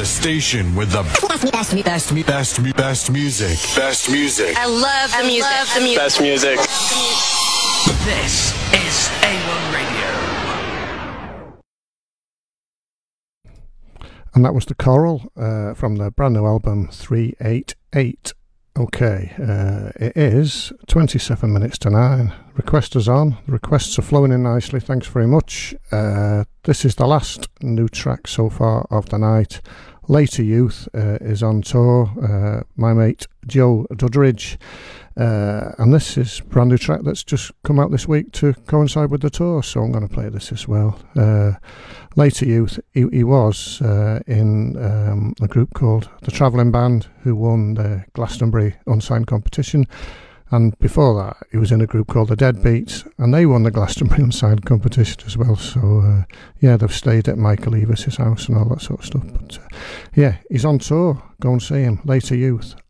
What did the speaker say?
station with the best music. Best music. I love the music. Best music. This is A1 Radio. And that was the choral from the brand new album 388. Okay, it is 27 minutes to 9. Request is on. The requests are flowing in nicely. Thanks very much. This is the last new track so far of the night. Later Youth is on tour. My mate Joe Dudridge. And this is a brand new track that's just come out this week to coincide with the tour, so I'm going to play this as well. Later Youth, he was in a group called The Travelling Band, who won the Glastonbury Unsigned Competition, and before that he was in a group called The Deadbeats, and they won the Glastonbury Unsigned Competition as well. So yeah, they've stayed at Michael Eavis' house and all that sort of stuff. But yeah, he's on tour. Go and see him. Later Youth.